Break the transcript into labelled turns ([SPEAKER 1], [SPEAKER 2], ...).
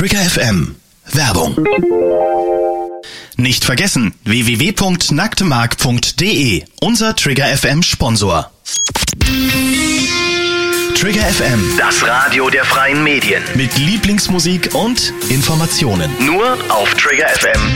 [SPEAKER 1] Trigger FM. Werbung. Nicht vergessen, www.nacktemark.de, unser Trigger FM Sponsor. Trigger FM, das Radio der freien Medien. Mit Lieblingsmusik und Informationen. Nur auf Trigger FM.